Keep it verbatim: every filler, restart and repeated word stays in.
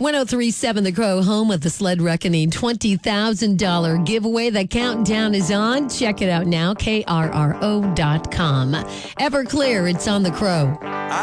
ten thirty-seven The Crow, home of the Sled Reckoning twenty thousand dollars giveaway. The countdown is on. Check it out now, K R R O dot com. Everclear, it's on The Crow.